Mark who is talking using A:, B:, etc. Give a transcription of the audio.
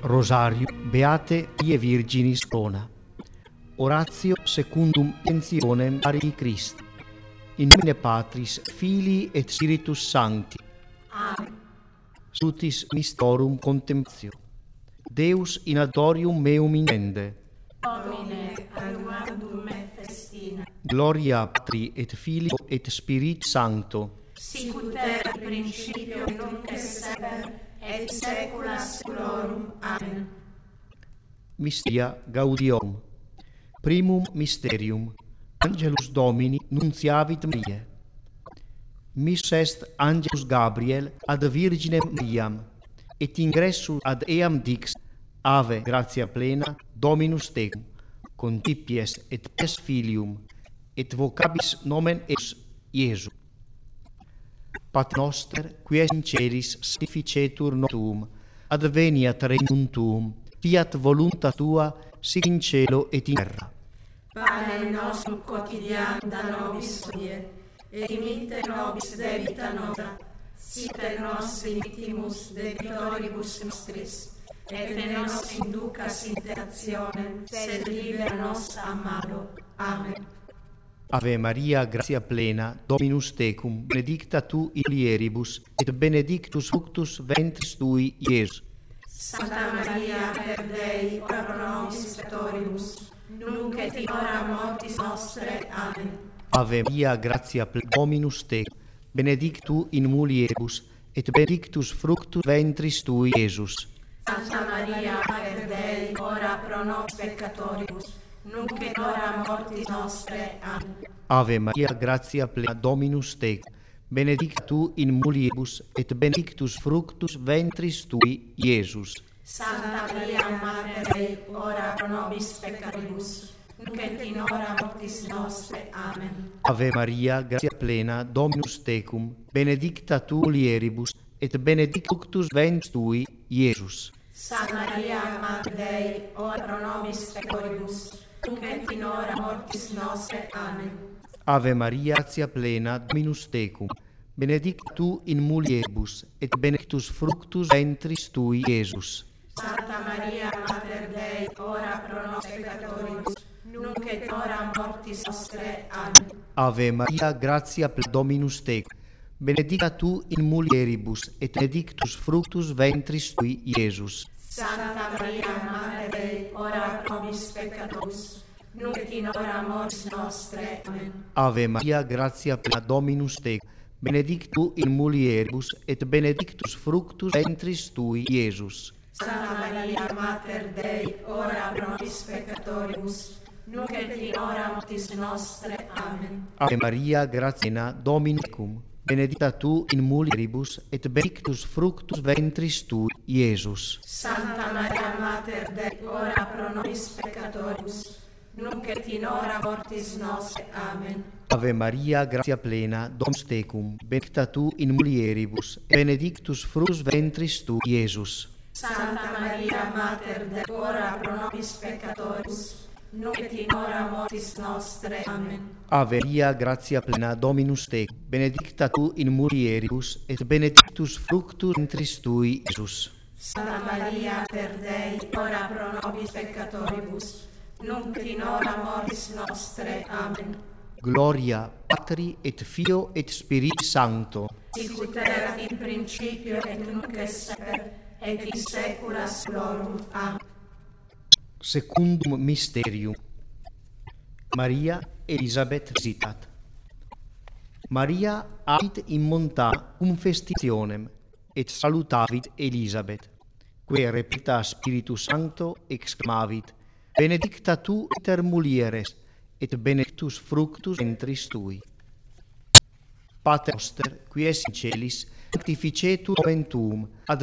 A: Rosario Beate Ie Virginis Bona. Oratio secundum pensionem Marii Christi. In nomine Patris, Filii et Spiritus Sancti.
B: Amen.
A: Salutis Mystorum Contemplatio. Deus in adorium meum intende.
B: Domine, adumandum me festina.
A: Gloria Patri et Filio et Spiritus Sancto.
B: Sicut erat in principio et nunc et semper et saecula saeculorum. Amen.
A: Mysteria Gaudium. Primum Mysterium. Angelus Domini nunciavit Mariae. Mis est Angelus Gabriel ad Virginem Mariam, et ingressus ad eam dix, Ave, gratia plena, Dominus tecum, concipies et pes filium, et vocabis nomen eus Iesu. Pater noster, qui es in celis, sanctificetur nomen tuum, adveniat regnum tuum, fiat voluntas tua, sic in cielo et in terra.
B: Pane nostrum quotidianum da nobis hodie, et dimitte nobis debita nostra, sic nos dimittimus debitoribus nostris, et ne nos inducas in tentationem, sed libera nos a malo. Amen.
A: Ave Maria, gratia plena, Dominus tecum, benedicta tu in mulieribus, et benedictus fructus ventris tui, Iesus.
B: Santa Maria, Mater Dei, ora pro nobis peccatoribus, nunc et in hora mortis nostre. Amen.
A: Ave Maria, gratia plena, Dominus tecum, benedicta in mulieribus, et benedictus fructus ventris tui, Iesus.
B: Santa Maria, Mater Dei, ora pro nobis peccatoribus, nunc et in hora mortis nostre. Amen.
A: Ave Maria, gratia plena, Dominus tecum, benedicta tu in mulieribus, et benedictus fructus ventris tui, Iesus.
B: Santa Maria, Mater Dei, ora pro nobis peccatoribus, nunc et in hora mortis nostre. Amen.
A: Ave Maria, gratia plena, Dominus tecum, benedicta tu mulieribus, et benedictus fructus ventris tui, Iesus.
B: Santa Maria, Mater Dei, ora pro nobis peccatoribus, nunc et in hora mortis nostre. Amen.
A: Ave Maria, gratia plena, Dominus tecum, benedicta tu in mulieribus, et benedictus fructus ventris tui, Iesus.
B: Santa Maria, Mater Dei, ora pro nobis peccatoribus, nunc et in hora mortis nostre. Amen.
A: Ave Maria, gratia plena, Dominus tecum, benedicta tu in mulieribus, et benedictus fructus ventris tui, Iesus.
B: Santa Maria, Mater Dei, ora pro nobis peccatoribus, nunc et in hora mortis nostre. Amen.
A: Ave Maria, gratia plena, Dominus tecum, benedicta tu in mulieribus, et benedictus fructus ventris tui, Iesus.
B: Santa Maria, Mater Dei, ora pro nobis peccatoribus, nunc et in hora mortis nostre. Amen.
A: Ave Maria, gratia plena, Dominus tecum, benedicta tu in mulieribus, et benedictus fructus ventris tui, Iesus.
B: Santa Maria, Mater Dei, ora pro nobis peccatoribus, nunc et in hora mortis nostre. Amen.
A: Ave Maria, gratia plena, Dominus tecum, benedicta tu in mulieribus, et benedictus fructus ventris tui, Iesus.
B: Santa Maria, Mater Dei, ora pro nobis peccatoribus, nunc et in hora mortis nostre. Amen.
A: Ave Maria, gratia plena, Dominus tecum, benedicta tu in mulieribus, et benedictus fructus ventris tui, Iesus.
B: Santa Maria, Mater Dei, ora pro nobis peccatoribus, nunc et in hora mortis nostre. Amen.
A: Gloria Patri et Filio et Spiritus Sancto.
B: Sicut erat in principio et nunc et semper et in saecula saeculorum. Amen.
A: Secundum Mysterium. Maria Elisabeth visitat. Maria abit in montana cum festitionem, et salutavit Elisabeth, quae repleta Spiritus Sancto exclamavit: Benedicta tu inter mulieres, et benedictus fructus ventris tui. Pater noster, qui es in celis, sanctificetur nomen tuum,